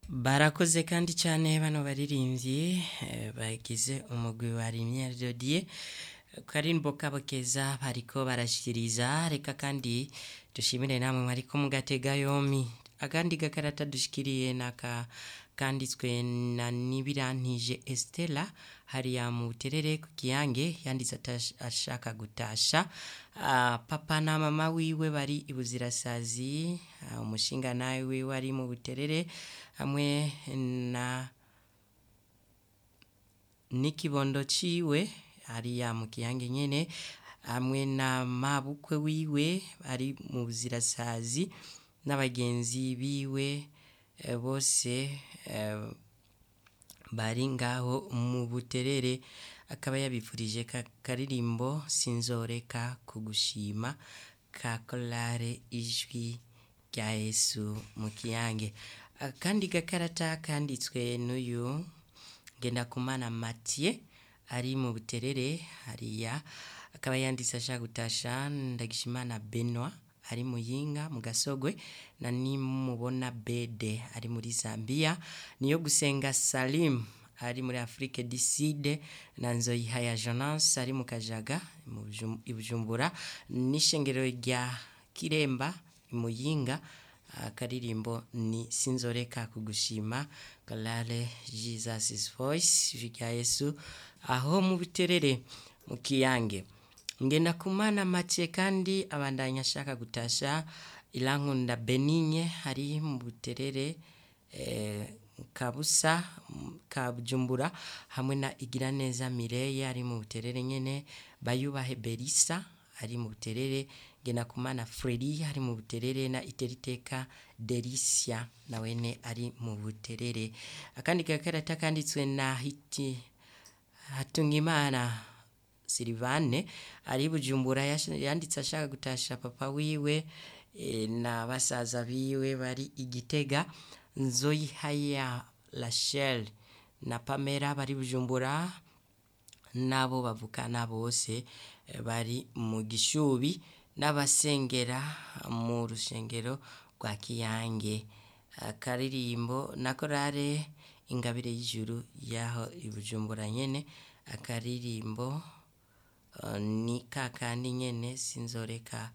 Barakoze kandi cyane bano baririmbyi bagize umugwi wa Lumière de Dieu karimbo kabokeza bariko barashikiriza reka kandi dushimire namwe mwariko mugatega yomi akandi gakarata dushikiriye naka kanditswe na Nibirantije Estella hariya mu Buterere ku Kiyange yanditse ashaka gutasha papa na mama wiwe bari ibuzirasazi umushinga nawe wiwe ari mu Buterere hamwe na n'ikibondo ciwe hariya mu Kiyange nyene hamwe na mabukwe wiwe ari mu buzirasazi n'abagenzi biwe bose bari ngaho mu Buterere akaba yabifurije karirimbo sinzoreka kugushima ka Korale ijwi rya Yesu mu Kiyange kandi gakarata kanditswe n'uyu Ngendakumana Mathieu ari mu Buterere hariya akaba yanditse ashaka gutasha Ndagishimana Benoit ari Muyinga mu Gasogwe na Nimubona Bede ari muri Zambia niyo gusenga Salim ari muri Afrique du Sud na Nzoyihaya Jonas ari mu Kajaga mu Bujumbura n'ishengero rya Kiremba Muyinga akaririmbo ni sinzoreka kugushima Korale Jesus Voice vya Yesu aho mu Buterere mu Kiyange Ngendakumana Mathieu kandi abandanya ashaka gutasha Irankunda Benigne hari mu Buterere Kabusa ka Bujumbura hamwe na Igiraneza Mireille ari mu Buterere nyene Bayubahe Berisa ari mu Buterere Ngendakumana Freddy ari mu Buterere na Iteriteka Delicia nawene ari mu Buterere akandi gakarata kanditswe na Hatungimana Silvane ari Bujumbura yanditse ashaka gutasha papa wiwe na basaza biwe bari Igitega Nzoyihaya Rachel na Pamela bari Bujumbura nabo bavukana bose bari mu Gishubi n'abasengera mu rushengero rwa Kiyange akaririmbo na Korale Ingabire y'Ijuru yaho ibujumbura nyene akaririmbo ni kakandi nyene sinzoreka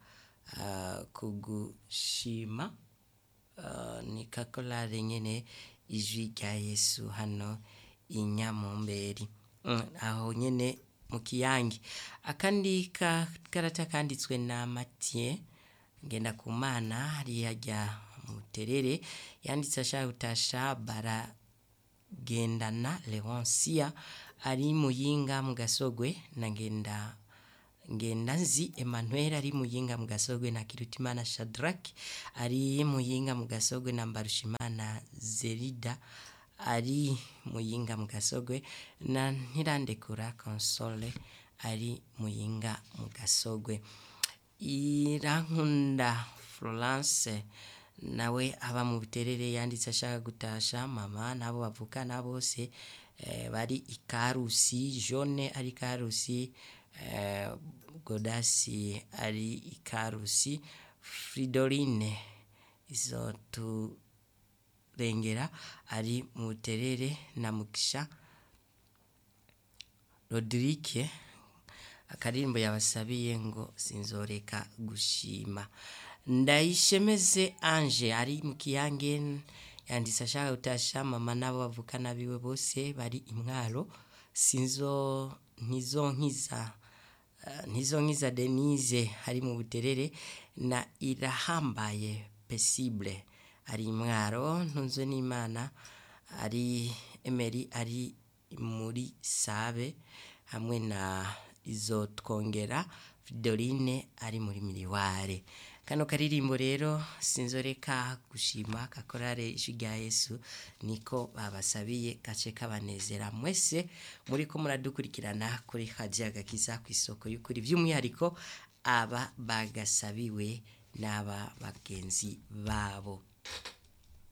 kugushima ni Korale nyene ijwi rya Yesu hano Inyamumberi aho nyene mu Kiyange akandi karata kanditswe na Mathieu Ngendakumana hariya mu Buterere yanditse ashaka gutasha Baragendana Leoncia ari Muyinga mu Gasogwe na Ngendanzi Emmanuel ari Muyinga mu Gasogwe na Kirutimana Shadrack ari Muyinga mu Gasogwe na Mbarushimana Zerida ari Muyinga mu Gasogwe na Ntirandekura Console ari Muyinga mu Gasogwe Irankunda Florence nawe aba mu Buterere yanditse ashaka gutasha mama nabo bavukana bose bari Ikarusi Jone ari Ikarusi Godasi ari Ikarusi Fridorine Izoturengera ari mu Buterere na Mukisha Rodrigue akaririmbo yabasabiye ngo sinzoreka gushima Ndayishemeze Ange ari mu Kiyange yanditse ashaka gutasha mama nabo bavukana biwe bose bari Imwaro ntizonkiza Denise hari mu Buterere na Irahambaye Pesible ari Imwaro ntunzwe n'Imana ari Emery ari muri Sabe hamwe na Izotwongera Fridorine ari muri Miriware kano karirimbo rero sinzoreka gushima ka Korale ijwi rya Yesu niko babasabiye gace kabanezera mwese muri ko muradukurikirana kuri Radio Agakiza ku isoko y'ukuri by'umwihariko aba bagasabiwe n'aba bagenzi babo